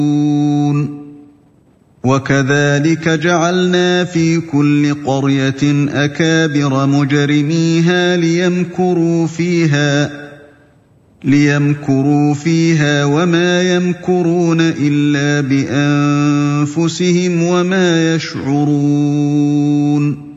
وكذلك جعلنا في كل قرية أكابر مجرميها ليمكروا فيها وما يمكرون إلا بأنفسهم وما يشعرون